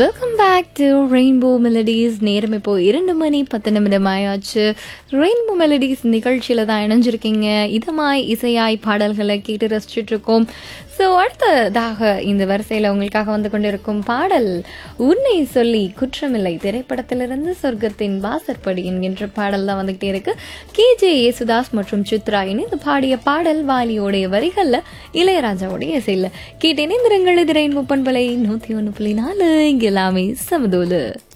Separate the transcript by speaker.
Speaker 1: Welcome back to rainbow melodies. நேரம் இப்போ 2:10 ஆயாச்சு. ரெயின்போ மெலடிஸ் நிகழ்ச்சியில் தான் இணைஞ்சிருக்கீங்க. இதமாய் இசையாய் பாடல்களை கேட்டு ரசிச்சுட்டு இருக்கோம். ஸோ அடுத்ததாக இந்த வரிசையில் உங்களுக்காக வந்து கொண்டிருக்கும் பாடல் உன்னை சொல்லி குற்றமில்லை திரைப்படத்திலிருந்து சொர்க்கத்தின் வாசற்படி என்கின்ற பாடல் தான் வந்துகிட்டே இருக்கு. KJ யேசுதாஸ் மற்றும் சித்ரா இணைந்து பாடிய பாடல் வாலியோடைய வரிகளில் இளையராஜாவுடைய இசையில் கேட்டு இணைந்திருங்கள். இது ரெயின்போ பண்பலை 101.4 இங்க எல்லாமே சமதோலு.